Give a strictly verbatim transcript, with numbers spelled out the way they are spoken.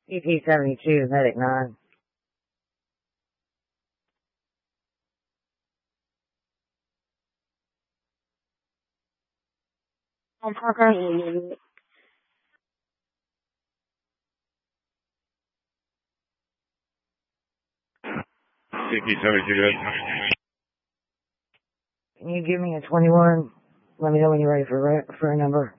E P seventy-two, Medic nine. On Parker. E P seventy-two, good. Can you give me a twenty-one? Let me know when you're ready for, for a number.